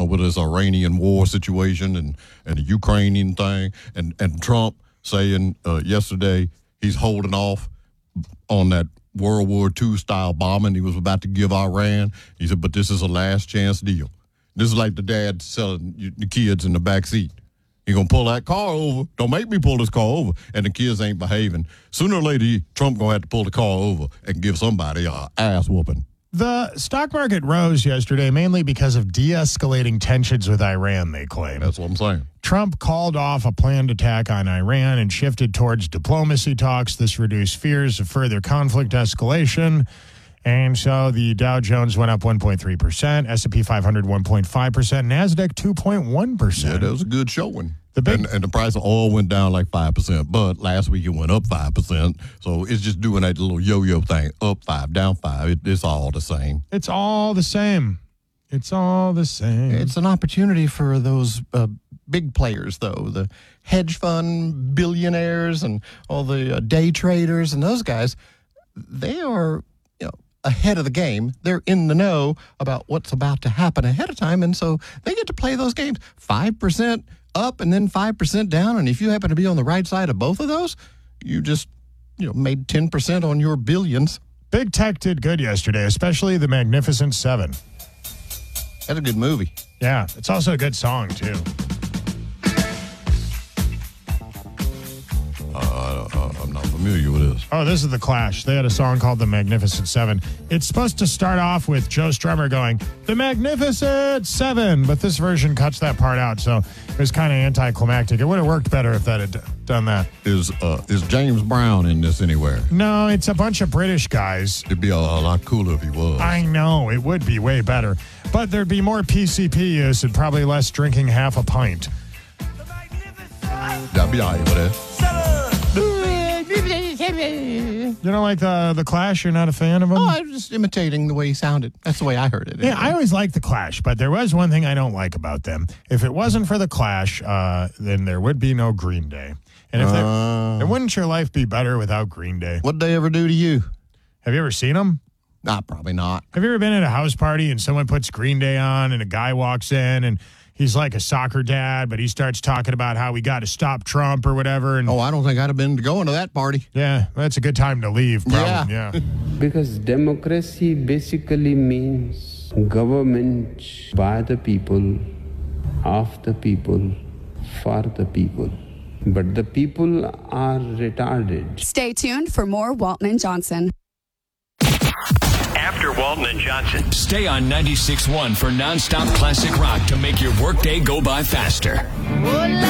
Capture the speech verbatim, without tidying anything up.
with this Iranian war situation and, and the Ukrainian thing, and, and Trump saying uh, yesterday he's holding off on that World War Two style bombing he was about to give Iran. He said, but this is a last chance deal. This is like the dad selling the kids in the back seat. He gonna pull that car over. Don't make me pull this car over. And the kids ain't behaving. Sooner or later, Trump gonna have to pull the car over and give somebody a ass whooping. The stock market rose yesterday mainly because of de-escalating tensions with Iran, they claim. That's what I'm saying. Trump called off a planned attack on Iran and shifted towards diplomacy talks. This reduced fears of further conflict escalation. And so the Dow Jones went up one point three percent, S and P five hundred one point five percent, NASDAQ two point one percent. Yeah, that was a good showing. The big, and, and the price of oil went down like five percent, but last week it went up five percent. So it's just doing that little yo-yo thing, up five, down five. It, it's all the same. It's all the same. It's all the same. It's an opportunity for those uh, big players, though, the hedge fund billionaires and all the uh, day traders and those guys. They are, you know, ahead of the game. They're in the know about what's about to happen ahead of time, and so they get to play those games. five percent up and then five percent down, and if you happen to be on the right side of both of those, you just, you know, made ten percent on your billions. Big tech did good yesterday, especially the Magnificent Seven. That's a good movie. Yeah, it's also a good song, too. Uh, uh, I'm not familiar with this. Oh, this is The Clash. They had a song called The Magnificent Seven. It's supposed to start off with Joe Strummer going, The Magnificent Seven, but this version cuts that part out, so it was kind of anticlimactic. It would have worked better if that had d- done that. Is uh, is James Brown in this anywhere? No, it's a bunch of British guys. It'd be a, a lot cooler if he was. I know, it would be way better. But there'd be more P C P use and probably less drinking half a pint. That'd be all right with that. You don't like the the Clash? You're not a fan of them? Oh, I was just imitating the way he sounded. That's the way I heard it. Yeah, I always liked the Clash, but there was one thing I don't like about them. If it wasn't for the Clash, uh, then there would be no Green Day. And if Uh. there, then wouldn't your life be better without Green Day? What'd they ever do to you? Have you ever seen them? Nah, probably not. Have you ever been at a house party and someone puts Green Day on and a guy walks in and he's like a soccer dad, but he starts talking about how we got to stop Trump or whatever? And Oh, I don't think I'd have been going to that party. yeah, that's a good time to leave. Probably. Yeah. yeah. Because democracy basically means government by the people, of the people, for the people. But the people are retarded. Stay tuned for more Walton and Johnson. After Walton and Johnson. Stay on ninety-six point one for nonstop classic rock to make your workday go by faster.